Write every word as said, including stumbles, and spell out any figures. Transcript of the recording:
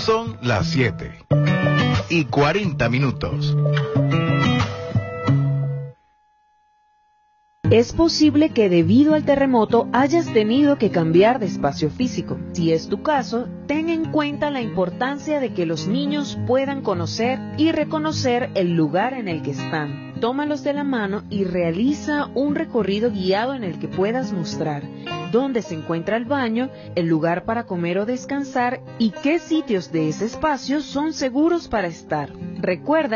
Son las siete y cuarenta minutos. Es posible que debido al terremoto hayas tenido que cambiar de espacio físico. Si es tu caso, ten en cuenta la importancia de que los niños puedan conocer y reconocer el lugar en el que están. Tómalos de la mano y realiza un recorrido guiado en el que puedas mostrar dónde se encuentra el baño, el lugar para comer o descansar y qué sitios de ese espacio son seguros para estar. Recuerda